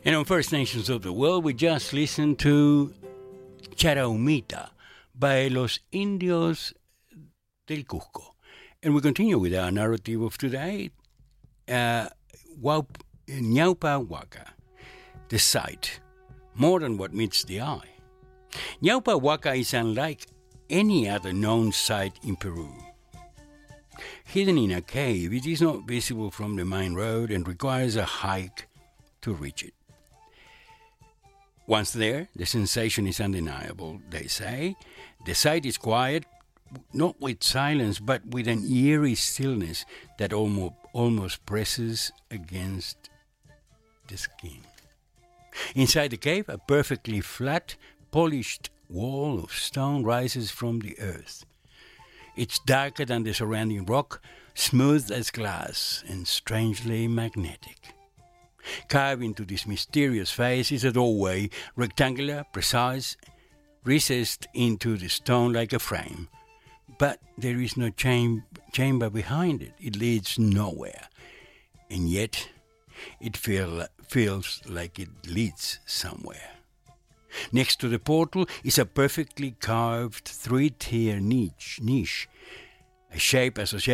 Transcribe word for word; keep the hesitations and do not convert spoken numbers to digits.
And on First Nations of the World, we just listened to Charaumita by Los Indios del Cusco. And we continue with our narrative of today, uh, Ñaupa Huaca, the sight, more than what meets the eye. Ñaupa Huaca is unlike any other known site in Peru. Hidden in a cave, it is not visible from the main road and requires a hike to reach it. Once there, the sensation is undeniable, they say. The site is quiet, not with silence, but with an eerie stillness that almost, almost presses against the skin. Inside the cave, a perfectly flat, polished wall of stone rises from the earth. It's darker than the surrounding rock, smooth as glass, and strangely magnetic. Carved into this mysterious face is a doorway, rectangular, precise, recessed into the stone like a frame. But there is no cham- chamber behind it. It leads nowhere. And yet, it feel, feels like it leads somewhere. Next to the portal is a perfectly carved three-tier niche, niche, a shape associated